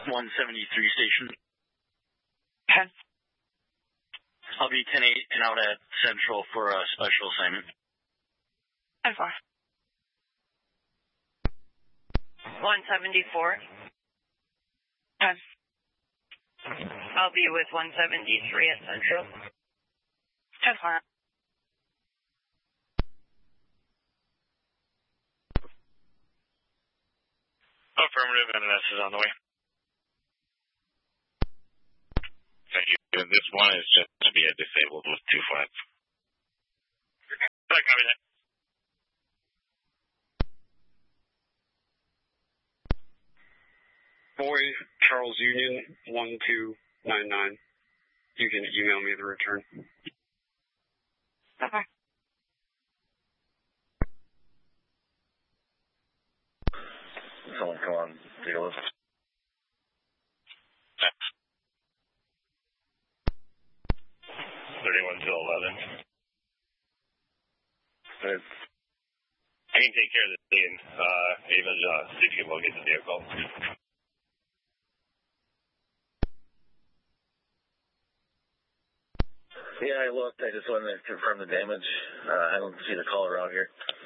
173 station. 10. I'll be 10-8 and out at Central for a special assignment. 10-4. 174. 10. I'll be with 173 at Central. 10-4. Affirmative, NNS is on the way. Thank you. This one is just to be a disabled with 2 flags. I copy that. Boy, Charles Union, 1299. You can email me the return. Okay. Someone come on, take a look. 31 to 11. I can take care of this thing. Ava, see if you can locate the vehicle. Yeah, I looked. I just wanted to confirm the damage. I don't see the caller out here.